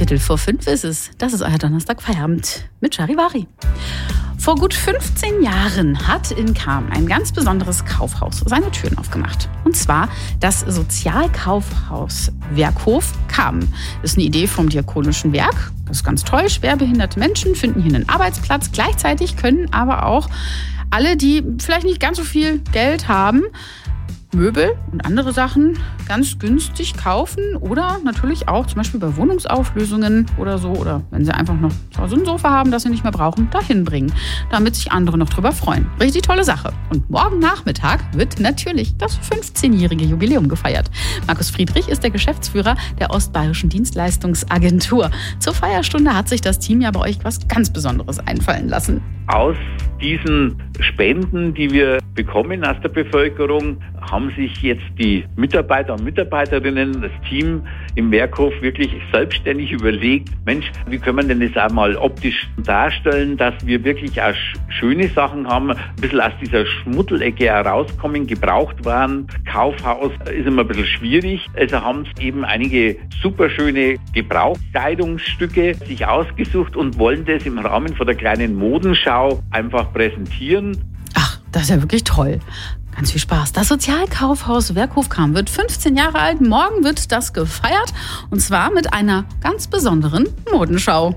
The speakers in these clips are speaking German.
4:15 ist es. Das ist euer Donnerstag-Feierabend mit Charivari. Vor gut 15 Jahren hat in Cham ein ganz besonderes Kaufhaus seine Türen aufgemacht. Und zwar das Sozialkaufhaus Werkhof Cham. Das ist eine Idee vom Diakonischen Werk. Das ist ganz toll. Schwerbehinderte Menschen finden hier einen Arbeitsplatz. Gleichzeitig können aber auch alle, die vielleicht nicht ganz so viel Geld haben, Möbel und andere Sachen ganz günstig kaufen oder natürlich auch zum Beispiel bei Wohnungsauflösungen oder so oder wenn sie einfach noch zu Hause ein Sofa haben, das sie nicht mehr brauchen, dahin bringen, damit sich andere noch drüber freuen. Richtig tolle Sache. Und morgen Nachmittag wird natürlich das 15-jährige Jubiläum gefeiert. Markus Friedrich ist der Geschäftsführer der Ostbayerischen Dienstleistungsagentur. Zur Feierstunde hat sich das Team ja bei euch was ganz Besonderes einfallen lassen. Aus diesen Spenden, die wir bekommen aus der Bevölkerung, haben sich jetzt die Mitarbeiter und Mitarbeiterinnen, das Team im Werkhof wirklich selbstständig überlegt, Mensch, wie können wir denn das auch mal optisch darstellen, dass wir wirklich auch schöne Sachen haben, ein bisschen aus dieser Schmuddelecke herauskommen, gebraucht waren. Kaufhaus ist immer ein bisschen schwierig. Also haben es eben einige super schöne Gebrauchskleidungsstücke sich ausgesucht und wollen das im Rahmen von der kleinen Modenschau einfach präsentieren. Ach, das ist ja wirklich toll. Ganz viel Spaß. Das Sozialkaufhaus Werkhof Cham wird 15 Jahre alt. Morgen wird das gefeiert. Und zwar mit einer ganz besonderen Modenschau.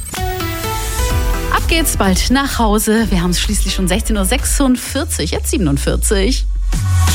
Ab geht's bald nach Hause. Wir haben es schließlich schon 16:46 Uhr, jetzt 47.